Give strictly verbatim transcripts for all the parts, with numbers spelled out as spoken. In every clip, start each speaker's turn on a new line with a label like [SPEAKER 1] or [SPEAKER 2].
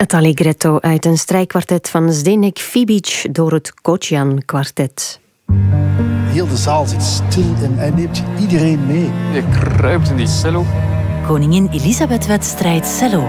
[SPEAKER 1] Het Allegretto uit een strijkkwartet van Zdeněk Fibic door het Kocian kwartet.
[SPEAKER 2] Heel de zaal zit stil en hij neemt iedereen mee.
[SPEAKER 3] Je kruipt in die cello.
[SPEAKER 4] Koningin Elisabeth-wedstrijd cello.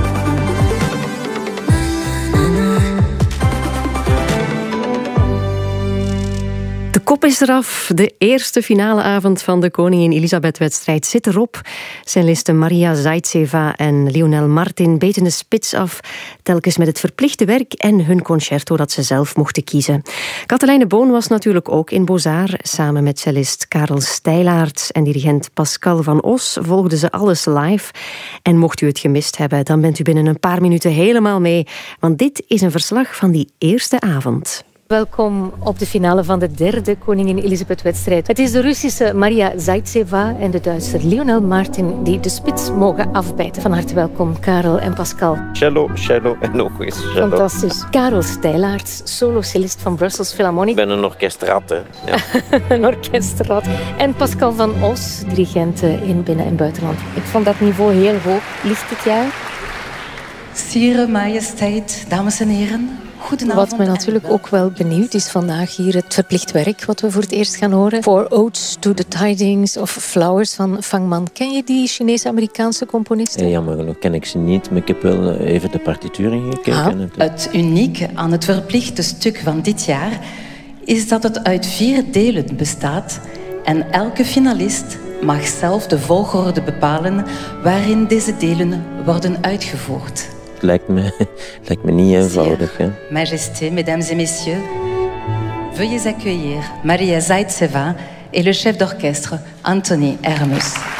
[SPEAKER 1] De kop is eraf. De eerste finale avond van de Koningin Elisabeth-wedstrijd zit erop. Cellisten Maria Zaitseva en Lionel Martin beten de spits af, telkens met het verplichte werk en hun concerto dat ze zelf mochten kiezen. Katelijne Boon was natuurlijk ook in Beaux-Arts. Samen met cellist Karel Stijlaerts en dirigent Pascal van Os volgden ze alles live. En mocht u het gemist hebben, dan bent u binnen een paar minuten helemaal mee. Want dit is een verslag van die eerste avond.
[SPEAKER 5] Welkom op de finale van de derde Koningin Elisabeth-wedstrijd. Het is de Russische Maria Zaitseva en de Duitser Lionel Martin die de spits mogen afbijten. Van harte welkom, Karel en Pascal.
[SPEAKER 6] Cello, cello en nog eens cello.
[SPEAKER 5] Fantastisch. Karel Stijlaerts, solo-cellist van Brussels Philharmonic.
[SPEAKER 6] Ik ben een orkestrat, hè. Ja.
[SPEAKER 5] Een orkestrat. En Pascal van Os, dirigent in binnen- en buitenland. Ik vond dat niveau heel hoog. Ligt dit jaar?
[SPEAKER 7] Sire, majesteit, dames en heren. Goedenavond.
[SPEAKER 5] Wat mij natuurlijk ook wel benieuwd is vandaag hier het verplicht werk wat we voor het eerst gaan horen. For Odes to the Tidings of Flowers van Fang Man. Ken je die Chinese-Amerikaanse componisten?
[SPEAKER 6] Ja, jammer genoeg ken ik ze niet, maar ik heb wel even de partituur ingekeken.
[SPEAKER 5] Ah.
[SPEAKER 7] Het unieke aan het verplichte stuk van dit jaar is dat het uit vier delen bestaat en elke finalist mag zelf de volgorde bepalen waarin deze delen worden uitgevoerd.
[SPEAKER 6] Het lijkt me, lijkt me niet eenvoudig. Hè?
[SPEAKER 7] Majesté, mesdames et messieurs, veuillez accueillir Maria Zaitseva et le chef d'orchestre Anthony Hermes.